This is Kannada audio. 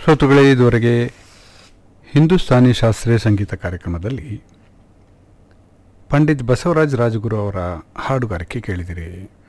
ಶ್ರೋತೃಗಳೇ, ಇದುವರೆಗೆ ಹಿಂದೂಸ್ತಾನಿ ಶಾಸ್ತ್ರೀಯ ಸಂಗೀತ ಕಾರ್ಯಕ್ರಮದಲ್ಲಿ ಪಂಡಿತ್ ಬಸವರಾಜ ರಾಜಗುರು ಅವರ ಹಾಡುಗಾರಿಕೆ ಕೇಳಿದಿರಿ.